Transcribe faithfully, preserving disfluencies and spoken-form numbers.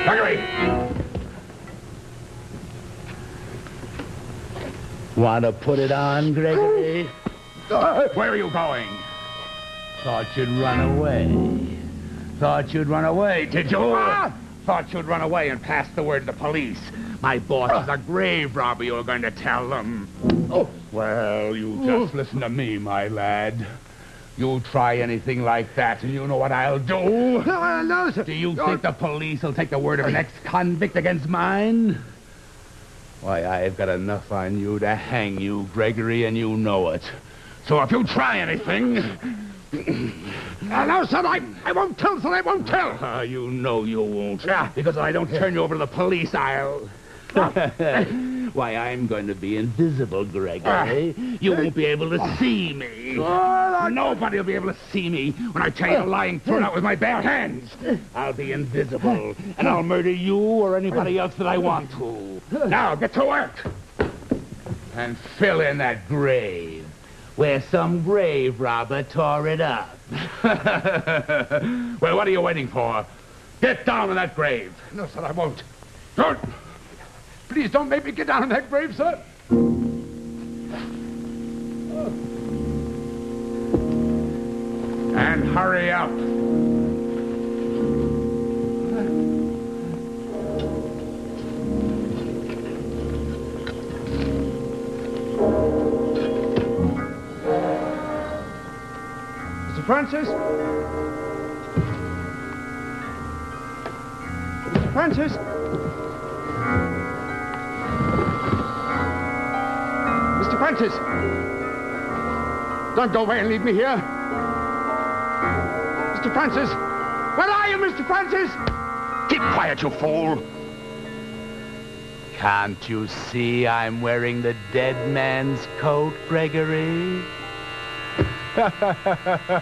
Gregory! Want to put it on, Gregory? Where are you going? Thought you'd run away. Thought you'd run away, did you? Ah! Thought you'd run away and pass the word to the police. My boss is a grave robber, you were going to tell them. Oh. Well, you just listen to me, my lad. You try anything like that, and you know what I'll do. No, no, sir. Do you think the police will take the word of an ex-convict against mine? Why, I've got enough on you to hang you, Gregory, and you know it. So if you try anything... Uh, no, sir, I, I won't tell, sir, I won't tell. Uh, you know you won't. Yeah. Because if I don't turn you over to the police, I'll... Why, I'm going to be invisible, Gregory. You won't be able to see me. Nobody will be able to see me when I tell you a lying thrown out with my bare hands. I'll be invisible, and I'll murder you or anybody else that I want to. Now, get to work. And fill in that grave where some grave robber tore it up. Well, what are you waiting for? Get down in that grave. No, sir, I won't. Don't. Please don't make me get down in that grave, sir. And hurry up. Mister Francis? Mister Francis? Mister Francis! Don't go away and leave me here. Mister Francis! Where are you, Mister Francis? Keep quiet, you fool. Can't you see I'm wearing the dead man's coat, Gregory?